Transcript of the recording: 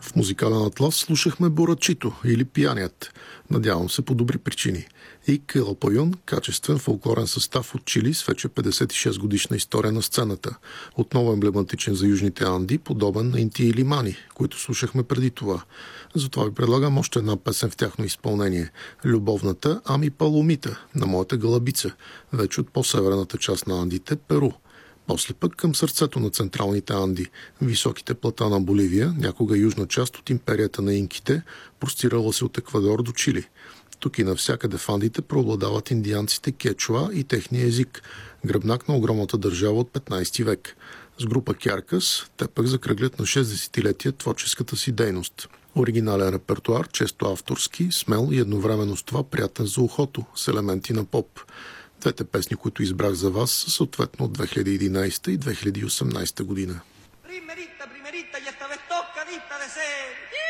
В музикален атлас слушахме Борачито или Пияният, надявам се по добри причини. И Кълапойон, качествен фолклорен състав от Чили с вече 56 годишна история на сцената. Отново емблематичен за Южните Анди, подобен на Инти и Лимани, които слушахме преди това. Затова ви предлагам още една песен в тяхно изпълнение. Любовната Ами Паломита на моята гълъбица, вече от по-северната част на Андите, Перу. После пък към сърцето на централните Анди, високите плата на Боливия, някога южна част от империята на инките, простирала се от Еквадор до Чили. Тук и навсякъде в Андите преобладават индианците кечуа и техния език, гръбнак на огромната държава от 15 век. С група Кяркас те пък закръглят на 6 десетилетия творческата си дейност. Оригинален репертуар, често авторски, смел и едновременно с това приятен за ухото, с елементи на поп. Двете песни, които избрах за вас, са съответно от 2011 и 2018 година. Primerita, primerita, y esta vez toca dista de ser.